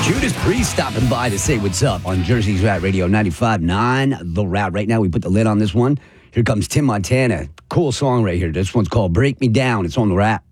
Judas Priest stopping by to say what's up on Jersey's Rat Radio 95.9. The Rat. Right now, we put the lid on this one. Here comes Tim Montana. Cool song right here. This one's called Break Me Down. It's on the Rat.